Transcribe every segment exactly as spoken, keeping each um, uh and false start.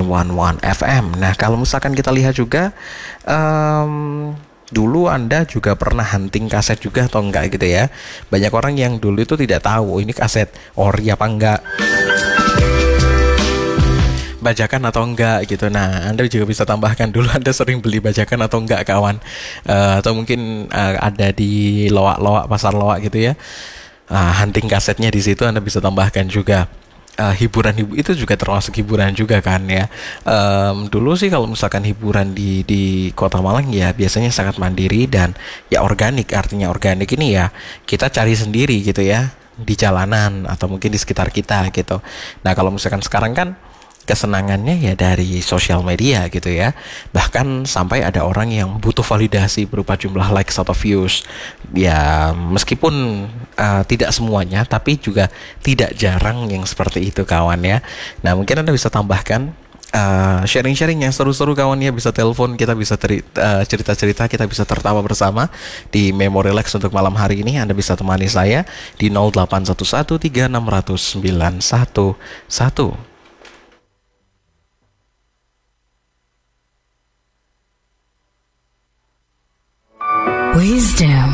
sembilan satu F M. Nah, kalau misalkan kita lihat juga um, dulu Anda juga pernah hunting kaset juga atau enggak gitu ya. Banyak orang yang dulu itu tidak tahu ini kaset ori apa enggak, bajakan atau enggak gitu. Nah, Anda juga bisa tambahkan dulu Anda sering beli bajakan atau enggak kawan, uh, atau mungkin uh, ada di loak-loak, pasar loak gitu ya, uh, hunting kasetnya di situ. Anda bisa tambahkan juga. Uh, hiburan hibu itu juga termasuk hiburan juga kan ya. Um, dulu sih kalau misalkan hiburan di di Kota Malang ya biasanya sangat mandiri dan ya organik. Artinya organik ini ya kita cari sendiri gitu ya, di jalanan atau mungkin di sekitar kita gitu. Nah, kalau misalkan sekarang kan kesenangannya ya dari sosial media gitu ya. Bahkan sampai ada orang yang butuh validasi berupa jumlah likes atau views. Ya meskipun uh, tidak semuanya, tapi juga tidak jarang yang seperti itu kawan ya. Nah, mungkin Anda bisa tambahkan uh, sharing-sharing yang seru-seru kawan ya. Bisa telepon, kita bisa teri, uh, cerita-cerita, kita bisa tertawa bersama di Memo Relax untuk malam hari ini. Anda bisa temani saya di nol delapan satu satu tiga enam nol nol sembilan satu satu. Wisdom.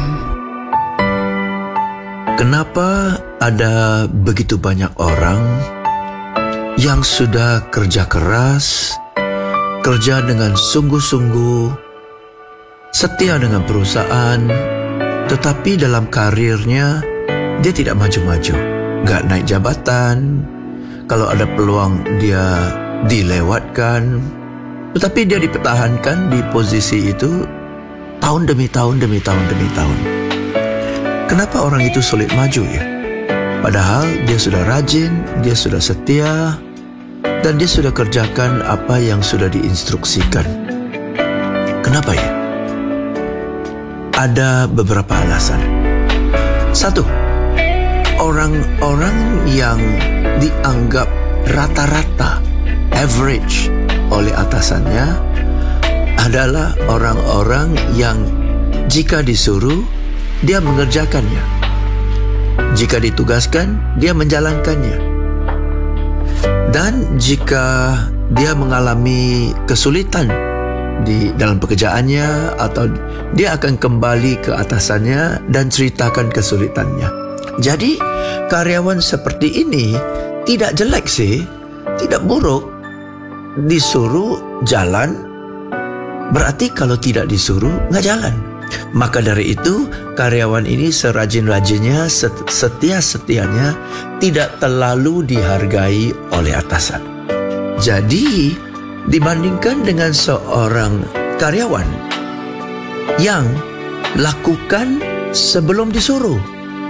Kenapa ada begitu banyak orang yang sudah kerja keras, kerja dengan sungguh-sungguh, setia dengan perusahaan, tetapi dalam karirnya dia tidak maju-maju, gak naik jabatan, kalau ada peluang dia dilewatkan, tetapi dia dipertahankan di posisi itu tahun demi tahun demi tahun demi tahun. Kenapa orang itu sulit maju ya? Padahal dia sudah rajin, dia sudah setia, dan dia sudah kerjakan apa yang sudah diinstruksikan. Kenapa ya? Ada beberapa alasan. Satu, orang-orang yang dianggap rata-rata, average oleh atasannya adalah orang-orang yang jika disuruh, dia mengerjakannya. Jika ditugaskan, dia menjalankannya. Dan jika dia mengalami kesulitan di dalam pekerjaannya, atau dia akan kembali ke atasannya dan ceritakan kesulitannya. Jadi, karyawan seperti ini tidak jelek sih, tidak buruk. Disuruh jalan, berarti kalau tidak disuruh, nggak jalan. Maka dari itu, karyawan ini serajin-rajinnya, setia-setianya, tidak terlalu dihargai oleh atasan. Jadi, dibandingkan dengan seorang karyawan yang lakukan sebelum disuruh.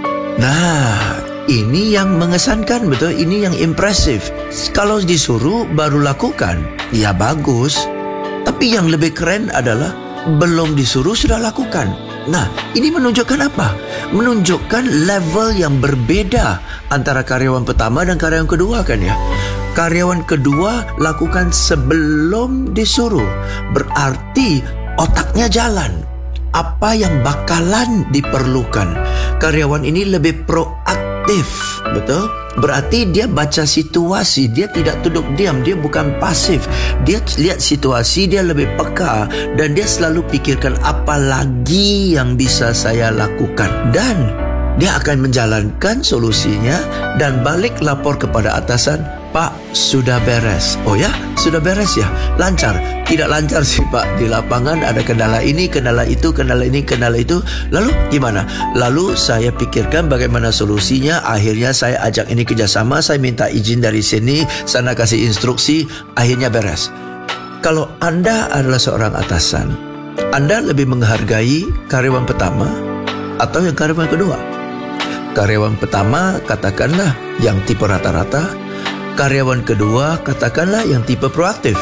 Nah, ini yang mengesankan, betul? Ini yang impresif. Kalau disuruh baru lakukan, ya bagus. Tapi yang lebih keren adalah belum disuruh sudah lakukan. Nah, ini menunjukkan apa? Menunjukkan level yang berbeda antara karyawan pertama dan karyawan kedua kan ya. Karyawan kedua lakukan sebelum disuruh. Berarti otaknya jalan. Apa yang bakalan diperlukan. Karyawan ini lebih proaktif, betul? Berarti dia baca situasi, dia tidak duduk diam, dia bukan pasif. Dia lihat situasi, dia lebih peka, dan dia selalu pikirkan apa lagi yang bisa saya lakukan. Dan dia akan menjalankan solusinya dan balik lapor kepada atasan, Pak, sudah beres. Oh ya, sudah beres ya, lancar. Tidak lancar sih Pak, di lapangan ada kendala ini, kendala itu, kendala ini, kendala itu. Lalu gimana? Lalu saya pikirkan bagaimana solusinya. Akhirnya saya ajak ini kerjasama, saya minta izin dari sini, sana kasih instruksi, akhirnya beres. Kalau Anda adalah seorang atasan, Anda lebih menghargai karyawan pertama atau yang karyawan kedua? Karyawan pertama katakanlah yang tipe rata-rata, karyawan kedua katakanlah yang tipe proaktif.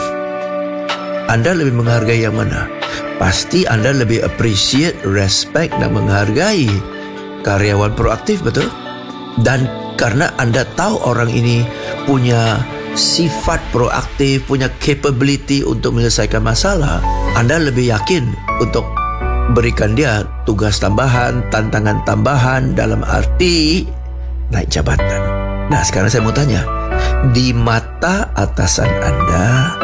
Anda lebih menghargai yang mana? Pasti Anda lebih appreciate, respect dan menghargai karyawan proaktif, betul? Dan karena Anda tahu orang ini punya sifat proaktif, punya capability untuk menyelesaikan masalah, Anda lebih yakin untuk berikan dia tugas tambahan, tantangan tambahan dalam arti naik jabatan. Nah, sekarang saya mau tanya, di mata atasan Anda,